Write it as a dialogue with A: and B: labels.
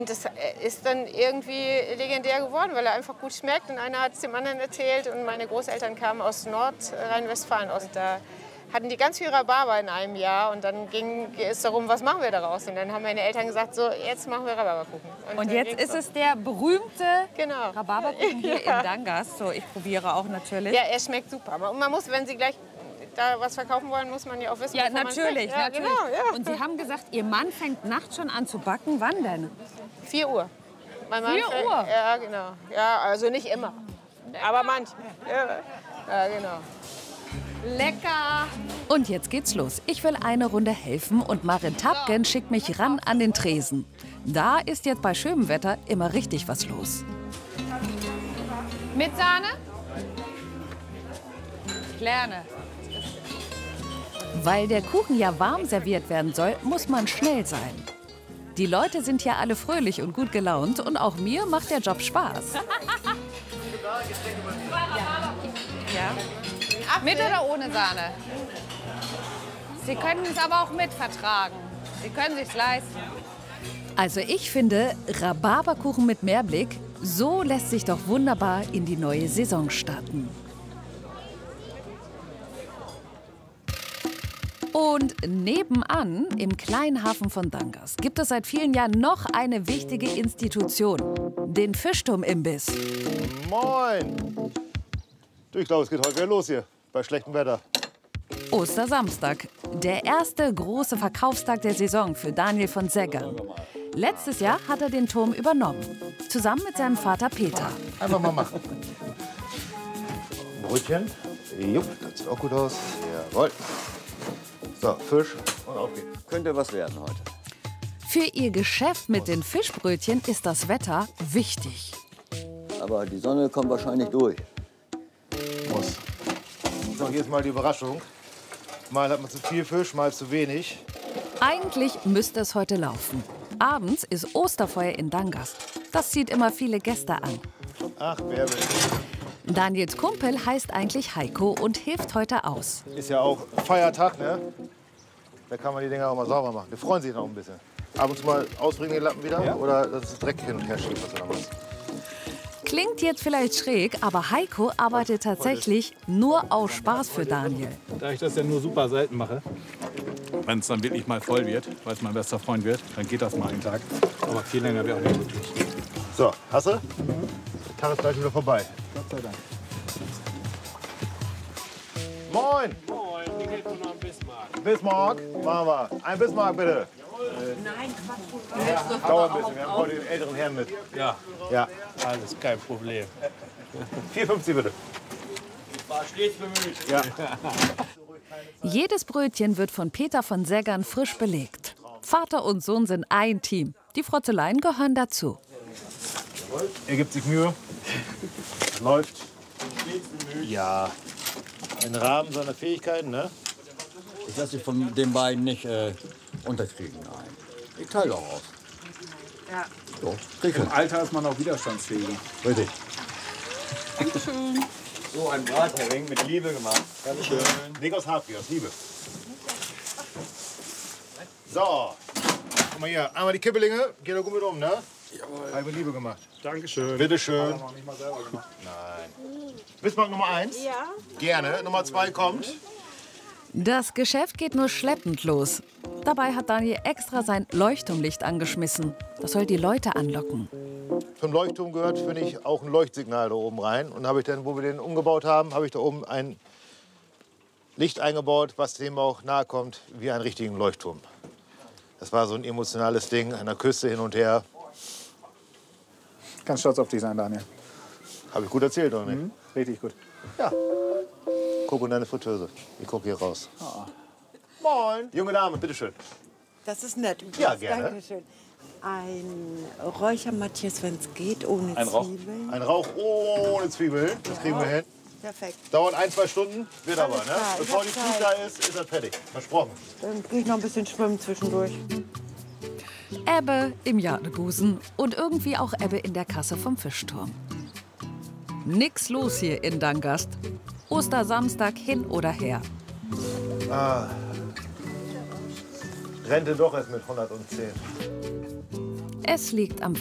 A: Das ist dann irgendwie legendär geworden, weil er einfach gut schmeckt. Und einer hat es dem anderen erzählt. Und meine Großeltern kamen aus Nordrhein-Westfalen. Da hatten die ganz viel Rhabarber in einem Jahr. Und dann ging es darum, was machen wir daraus? Und dann haben meine Eltern gesagt, so, jetzt machen wir Rhabarberkuchen.
B: Und jetzt ist es der berühmte Rhabarberkuchen hier in Dangast. So, ich probiere auch natürlich.
A: Ja, er schmeckt super. Und man muss, wenn Sie gleich da was verkaufen wollen, muss man ja auch wissen,
B: ja,
A: wovon
B: natürlich,
A: man
B: natürlich.
A: Genau, ja.
B: Und Sie haben gesagt, Ihr Mann fängt nachts schon an zu backen. Wann denn?
A: 4 Uhr. Mein Mann
B: 4 Uhr?
A: Ja, genau. Ja, also nicht immer. Aber manchmal. Ja, genau.
B: Lecker!
C: Und jetzt geht's los. Ich will eine Runde helfen und Marin Tapken schickt mich ran an den Tresen. Da ist jetzt bei schönem Wetter immer richtig was los.
B: Mit Sahne? Ich lerne.
C: Weil der Kuchen ja warm serviert werden soll, muss man schnell sein. Die Leute sind ja alle fröhlich und gut gelaunt und auch mir macht der Job Spaß.
B: Ja. Mit oder ohne Sahne? Sie können es aber auch mit vertragen. Sie können sich's leisten.
C: Also ich finde, Rhabarberkuchen mit Meerblick, so lässt sich doch wunderbar in die neue Saison starten. Und nebenan, im kleinen Hafen von Dangast, gibt es seit vielen Jahren noch eine wichtige Institution, den Fischturm-Imbiss.
D: Moin! Du, ich glaube, es geht heute wieder los hier, bei schlechtem Wetter.
C: Ostersamstag, der erste große Verkaufstag der Saison für Daniel von Seggern. Letztes Jahr hat er den Turm übernommen, zusammen mit seinem Vater Peter.
D: Einfach mal machen. Brötchen. Jupp, das sieht auch gut aus. Jawohl. So, Fisch und auf geht's.
E: Könnte was werden heute.
C: Für ihr Geschäft mit den Fischbrötchen ist das Wetter wichtig.
E: Aber die Sonne kommt wahrscheinlich durch.
D: Muss. So, hier ist mal die Überraschung. Mal hat man zu viel Fisch, mal zu wenig.
C: Eigentlich müsste es heute laufen. Abends ist Osterfeuer in Dangast. Das zieht immer viele Gäste an.
D: Ach, Bärbel.
C: Daniels Kumpel heißt eigentlich Heiko und hilft heute aus.
D: Ist ja auch Feiertag, ne? Da kann man die Dinger auch mal sauber machen. Die freuen sich noch ein bisschen. Ab und zu mal ausbringen den Lappen wieder? Ja. Oder das ist Dreck hin und her schieben, was du da machst?
C: Klingt jetzt vielleicht schräg, aber Heiko arbeitet tatsächlich nur aus Spaß für Daniel.
F: Da ich das ja nur super selten mache, wenn es dann wirklich mal voll wird, weil es mein bester Freund wird, dann geht das mal einen Tag. Aber viel länger wäre auch nicht möglich.
D: So, hast du? Der Tag ist gleich wieder vorbei.
F: Gott sei Dank.
D: Moin!
G: Moin, wie geht es noch ein Bismarck?
D: Bismarck, machen wir. Ein Bismarck bitte.
G: Nein,
D: Ja, dauert ein bisschen. Wir haben heute den älteren Herrn mit.
G: Ja,
D: Ja.
G: alles kein Problem.
D: 4,50 bitte.
G: War stets bemüht.
D: Ja.
C: Jedes Brötchen wird von Peter von Seggern frisch belegt. Vater und Sohn sind ein Team. Die Frotzeleien gehören dazu.
D: Er gibt sich Mühe. Läuft. Ja. Im Rahmen seiner Fähigkeiten, ne?
E: Ich lasse dich von den beiden nicht unterkriegen. Nein. Ich teile auch aus.
B: Ja.
E: So, krieg
F: Im
E: ich.
F: Alter ist man auch widerstandsfähiger.
D: Richtig.
E: So ein Brathering mit Liebe gemacht.
D: Dankeschön. Nicht aus Habgier, aus Liebe. So. Guck mal hier. Einmal die Kippelinge. Geht doch gut mit um, ne? Jawohl. Habe Liebe gemacht.
F: Dankeschön.
D: Bitteschön.
F: Noch nicht mal selber gemacht.
D: Nein. Bismarck Nummer 1?
A: Ja.
D: Gerne. Nummer 2 kommt.
C: Das Geschäft geht nur schleppend los. Dabei hat Daniel extra sein Leuchtturmlicht angeschmissen. Das soll die Leute anlocken.
D: Zum Leuchtturm gehört, finde ich, auch ein Leuchtsignal da oben rein. Und habe ich dann, wo wir den umgebaut haben, habe ich da oben ein Licht eingebaut, was dem auch nahe kommt wie ein richtigen Leuchtturm. Das war so ein emotionales Ding an der Küste hin und her.
F: Ganz stolz auf dich sein, Daniel.
D: Habe ich gut erzählt, oder nicht?
F: Mhm. Richtig gut.
D: Ja. Guck in deine Fritteuse. Ich gucke hier raus. Moin. Junge Dame, bitteschön.
H: Das ist nett.
D: Ja, gerne.
H: Dankeschön. Ein Räuchermatjes, wenn es geht, ohne Zwiebeln.
D: Ein Rauch ohne Zwiebeln. Das kriegen wir hin.
H: Perfekt.
D: Dauert 1-2 Stunden, wird aber, ne?
H: klar, ich
D: Bevor
H: hab
D: die Flut
H: Zeit.
D: da ist er fertig. Versprochen.
H: Dann gehe ich noch ein bisschen schwimmen zwischendurch.
C: Ebbe im Jadebusen und irgendwie auch Ebbe in der Kasse vom Fischturm. Nix los hier in Dangast. Ostersamstag hin oder her.
D: Ah. Rente doch erst mit 110.
C: Es liegt am